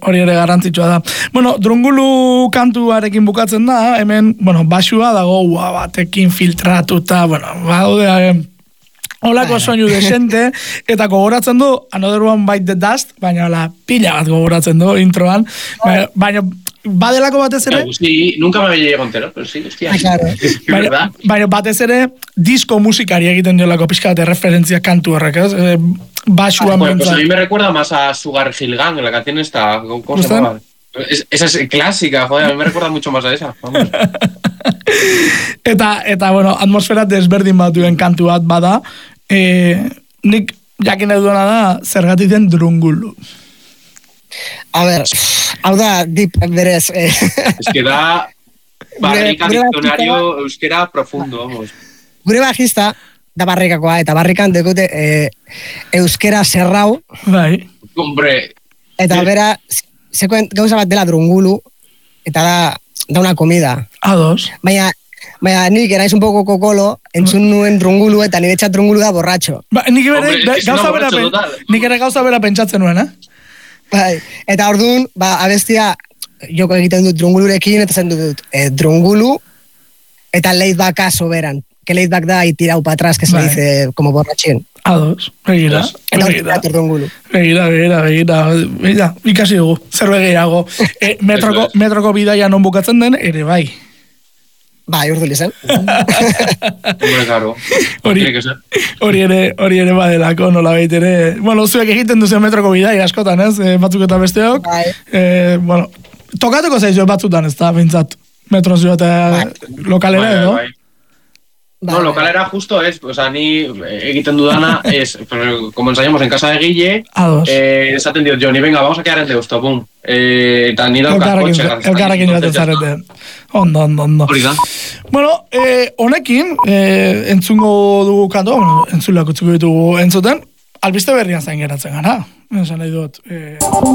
hori ere garrantzitsua da. Bueno, Drungulu kantuarekin bukatzen da, hemen, bueno, basua dago batekin filtratuta, bueno, holako soinu desente, eta gogoratzen du Another One Bite the Dust, baina pila bat gogoratzen du introan, baina badelako batez ere... Sí, nunca me había llegado entero, pero sí, hostia. Claro. Baina batez ere, disko musikari egiten diolako pixka de referencia kantu horrek, ez? Basua pues a mí me recuerda más a Sugar Hill Gang, la canción esta, ¿cómo se llama? Esa es clásica, joder, a mí me recuerda mucho más a esa. Vamos. Eta, bueno, atmosfera desberdin bat duen kantu bat bada, nik jakin eduena da, zergatik den Drungulu. A ver, hau da, dip berez. Es que da barrica diccionario euskera profundo, vamos. Gure bajista da barrikakoa, eta barrikan dekute euskera zerrau. Bai. Hombre. Eta bera, gauza bat dela Drungulu, eta da una comida. Ados. Baina nik eraiz un poco kokolo, entzun nuen Drungulu, eta nire txat Drungulu da borratxo. Nik ere gauza bera pentsatzen nuen, Bai, eta orduan, abestia, joko egiten dut Drungulurekin, eta zen dut Drungulu, eta laid backa soberan. Que laid back da y tirau para atrás, que se dice como borrachín. Ados, begira. Begira, ikasi dugu, zerbe gehiago. Metroko bidaia non bukatzen den, ere bai. Bai, urdu lizan. Hori ere badelako, nola ere. Bueno, zuek egiten duzen metroko bidaia askotan, ez? Batzuk eta besteok. Bueno, tokatuko zaizu batzutan, ez da, bintzat. Metro zio eta lokalera edo. No, lokalera justo es, o sea, ni egiten dudana es, como ensayamos en casa de Guille, esaten diot Johnny, venga, vamos a quedar en Deusto, pum. Eta ni daukat kotxe. Elkarrekin joaten zarete. Ondo. Bueno, honekin, entzungo dugu kanto, entzulak utzuko ditugu entzuten, albiste berrian zain geratzen gara. Esan nahi dut.